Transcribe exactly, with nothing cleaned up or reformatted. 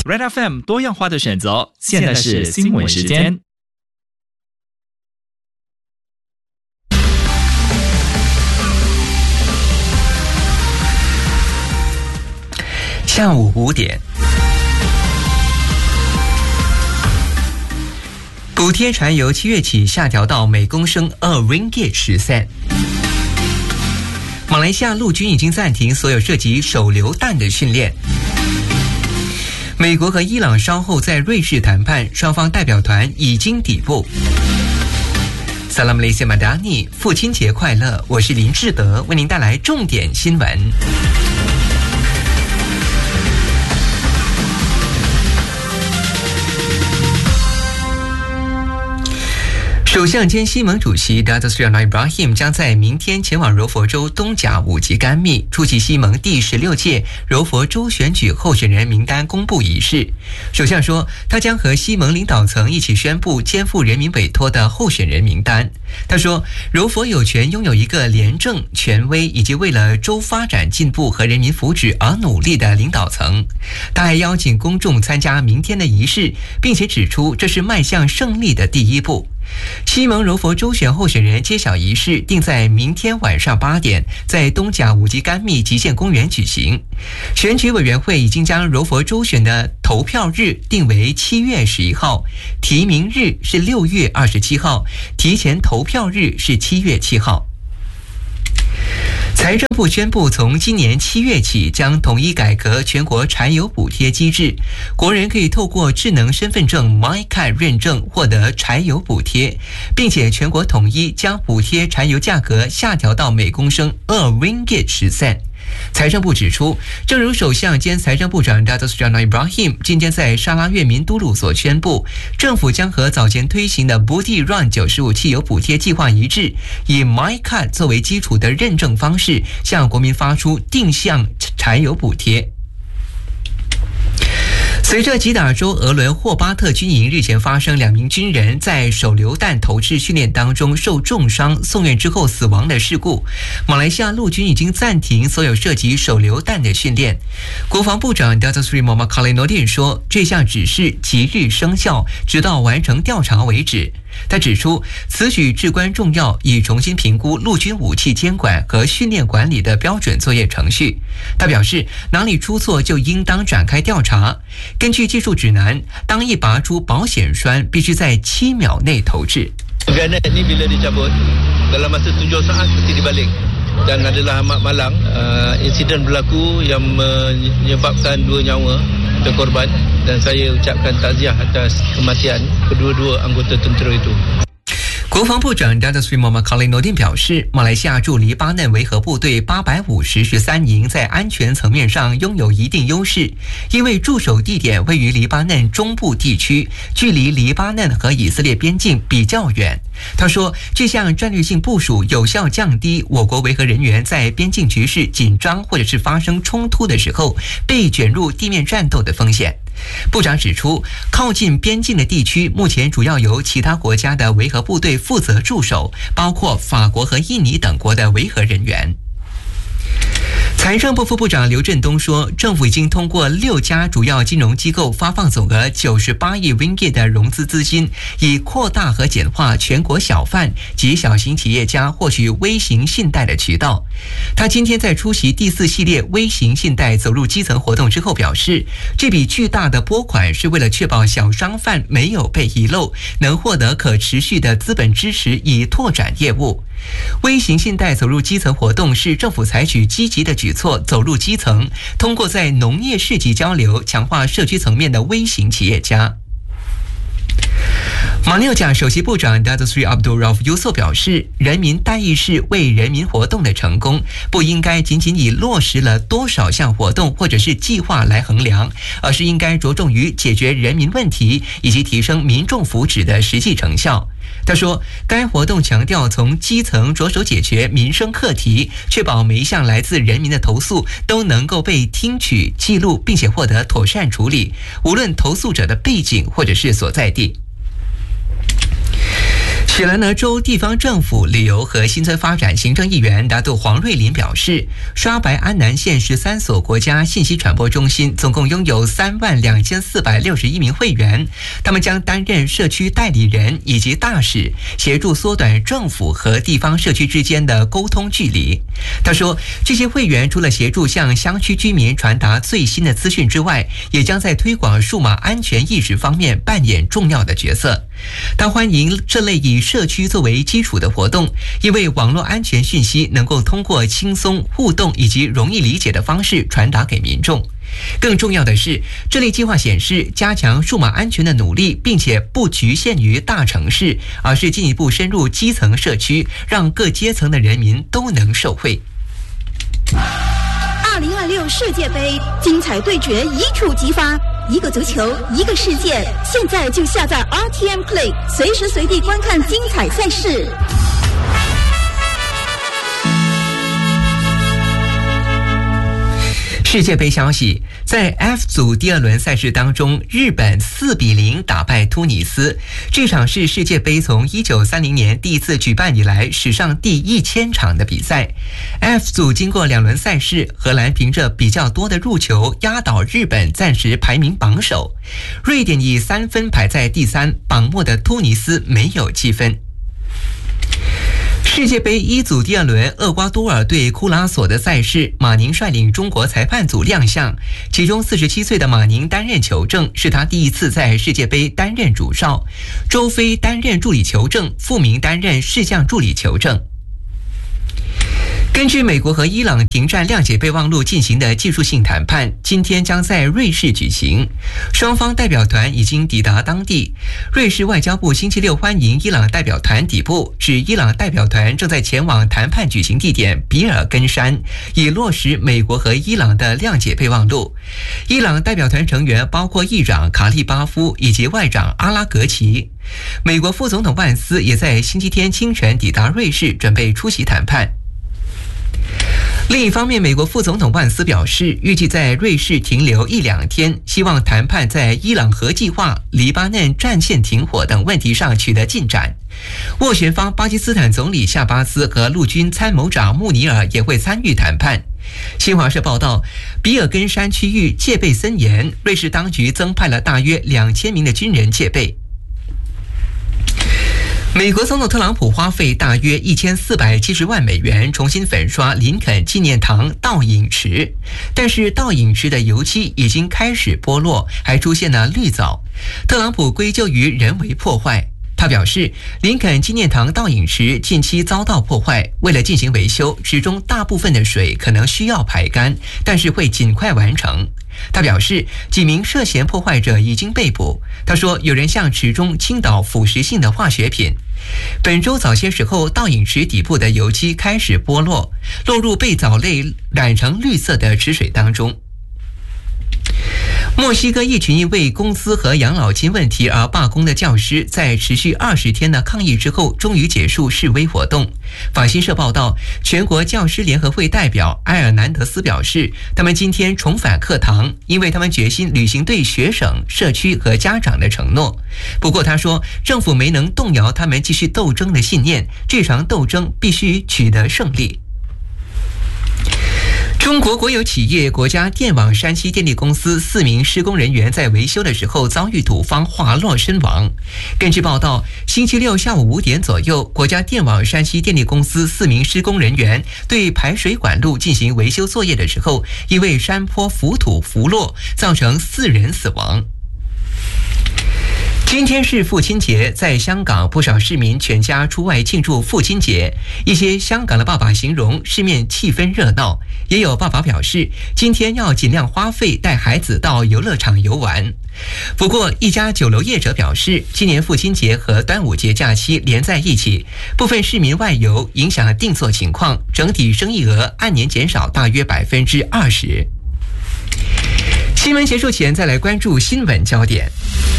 Red F M 多样化的选择，现在是新闻时间。 下午五点，补贴柴油七月起下调到每公升二 ringgit 十 cent。马来西亚陆军已经暂停所有涉及手榴弹的训练。美国和伊朗稍后在瑞士谈判，双方代表团已经抵步。Salam Malaysia Madani， 父亲节快乐！我是林志德，为您带来重点新闻。首相兼西盟主席 Datuk Seri Anwar Ibrahim 将在明天前往柔佛州东甲五级甘密出席西盟第十六届柔佛州选举候选人名单公布仪式。首相说，他将和西盟领导层一起宣布肩负人民委托的候选人名单。他说，柔佛有权拥有一个廉政、权威以及为了州发展进步和人民福祉而努力的领导层。他还邀请公众参加明天的仪式，并且指出这是迈向胜利的第一步。西盟柔佛州选候选人揭晓仪式定在明天晚上八点，在东甲五级甘密极限公园举行。选举委员会已经将柔佛州选的投票日定为七月十一号，提名日是六月二十七号，提前投票日是七月七号。财政部宣布，从今年七月起将统一改革全国柴油补贴机制，国人可以透过智能身份证 MyCard 认证获得柴油补贴，并且全国统一将补贴柴油价格下调到每公升二 ringgit 十 cent。财政部指出，正如首相兼财政部长 Datuk Seri Anwar Ibrahim 今天在沙拉越民都鲁所宣布，政府将和早前推行的 Budi Run 九十五汽油补贴计划一致，以 MyCard 作为基础的认证方式，向国民发出定向柴油补贴。随着吉打州俄伦霍巴特军营日前发生两名军人在手榴弹投掷训练当中受重伤送院之后死亡的事故，马来西亚陆军已经暂停所有涉及手榴弹的训练。国防部长 Datuk Seri Muhammad Khalil Nordin 说，这项指示即日生效，直到完成调查为止。他指出，此举至关重要，以重新评估陆军武器监管和训练管理的标准作业程序。他表示，哪里出错就应当展开调查。根据技术指南，当一拔出保险栓，必须在七秒内投掷。 Granat ni bila dicabut dalam masa tujuh saat mesti dibalik dan adalah amat malang. Uh, insiden berlaku yang menyebabkan dua nyawa korban dan saya ucapkan takziah atas kematian kedua-dua anggota tentera itu。 国防部长 Datuk Seri Muhammad Khalil Nordin 表示，马来西亚驻黎巴嫩维和部队八百五十十三营在安全层面上拥有一定优势，因为驻守地点位于黎巴嫩中部地区，距离黎巴嫩和以色列边境比较远。他说，这项战略性部署有效降低我国维和人员在边境局势紧张或者是发生冲突的时候被卷入地面战斗的风险。部长指出，靠近边境的地区目前主要由其他国家的维和部队负责驻守，包括法国和印尼等国的维和人员。财政部副部长刘振东说，政府已经通过六家主要金融机构发放总额九十八亿 ringgit 的融资资金，以扩大和简化全国小贩及小型企业家获取微型信贷的渠道。他今天在出席第四系列微型信贷走入基层活动之后表示，这笔巨大的拨款是为了确保小商贩没有被遗漏，能获得可持续的资本支持以拓展业务。微型信贷走入基层活动是政府采取积极的举措，走入基层，通过在农业市集交流，强化社区层面的微型企业家。马六甲首席部长 Datuk Seri Abdul Rauf Yusof 表示，人民代议士为人民活动的成功，不应该仅仅以落实了多少项活动或者是计划来衡量，而是应该着重于解决人民问题以及提升民众福祉的实际成效。他说，该活动强调从基层着手解决民生课题，确保每一项来自人民的投诉都能够被听取、记录，并且获得妥善处理，无论投诉者的背景或者是所在地。 雪兰莪州地方政府旅游和新村发展行政议员拿督黄瑞林表示，刷白安南县十三所国家信息传播中心总共拥有三万两千四百六十一名会员，他们将担任社区代理人以及大使，协助缩短政府和地方社区之间的沟通距离。他说，这些会员除了协助向乡区居民传达最新的资讯之外，也将在推广数码安全意识方面扮演重要的角色。他欢迎这类以社区作为基础的活动，因为网络安全讯息能够通过轻松互动以及容易理解的方式传达给民众。更重要的是，这类计划显示加强数码安全的努力，并且不局限于大城市，而是进一步深入基层社区，让各阶层的人民都能受惠。 二零二六世界杯精彩对决一触即发，一个足球，一个世界。现在就下载 R T M Play， 随时随地观看精彩赛事。 世界杯消息，在 F 组第二轮赛事当中，日本四比零打败突尼斯。这场是世界杯从一九三零年第一次举办以来史上第一千场的比赛。F 组经过两轮赛事，荷兰凭着比较多的入球压倒日本，暂时排名榜首。瑞典以三分排在第三，榜末的突尼斯没有积分。世界杯一组第二轮，厄瓜多尔对库拉索的赛事，马宁率领中国裁判组亮相。其中四十七岁的马宁担任球证，是他第一次在世界杯担任主哨。周飞担任助理球证，傅明担任视像助理球证。根据美国和伊朗停战谅解备忘录进行的技术性谈判，今天将在瑞士举行。双方代表团已经抵达当地。瑞士外交部星期六欢迎伊朗代表团抵埗，指伊朗代表团正在前往谈判举行地点比尔根山，以落实美国和伊朗的谅解备忘录。伊朗代表团成员包括议长卡利巴夫以及外长阿拉格齐。美国副总统万斯也在星期天清晨抵达瑞士，准备出席谈判。另一方面，美国副总统万斯表示，预计在瑞士停留一两天，希望谈判在伊朗核计划、黎巴嫩战线停火等问题上取得进展。斡旋方巴基斯坦总理夏巴斯和陆军参谋长穆尼尔也会参与谈判。新华社报道，比尔根山区域戒备森严，瑞士当局增派了大约两千名的军人戒备。美国总统特朗普花费大约一千四百七十万美元重新粉刷林肯纪念堂倒影池，但是倒影池的油漆已经开始剥落，还出现了绿藻。特朗普归咎于人为破坏。他表示，林肯纪念堂倒影池近期遭到破坏，为了进行维修，池中大部分的水可能需要排干，但是会尽快完成。他表示，几名涉嫌破坏者已经被捕。他说，有人向池中倾倒腐蚀性的化学品。本周早些时候，倒影池底部的油漆开始剥落，落入被藻类染成绿色的池水当中。墨西哥一群因为工资和养老金问题而罢工的教师，在持续二十天的抗议之后，终于结束示威活动。法新社报道，全国教师联合会代表埃尔南德斯表示，他们今天重返课堂，因为他们决心履行对学生、社区和家长的承诺。不过他说，政府没能动摇他们继续斗争的信念，这场斗争必须取得胜利。中国国有企业国家电网山西电力公司四名施工人员在维修的时候遭遇土方滑落身亡。根据报道，星期六下午五点左右，国家电网山西电力公司四名施工人员对排水管路进行维修作业的时候，因为山坡浮土浮落，造成四人死亡。今天是父亲节，在香港不少市民全家出外庆祝父亲节。一些香港的爸爸形容市面气氛热闹，也有爸爸表示今天要尽量花费带孩子到游乐场游玩。不过一家酒楼业者表示，今年父亲节和端午节假期连在一起，部分市民外游影响订座情况，整体生意额按年减少大约百分之二十。新闻结束前再来关注新闻焦点。